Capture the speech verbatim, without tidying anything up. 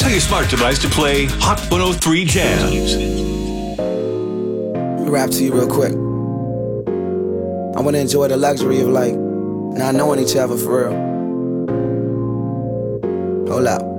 Tell your smart device to play Hot one oh three Jams. Let me rap to you real quick. I want to enjoy the luxury of like not knowing each other for real. Hold up.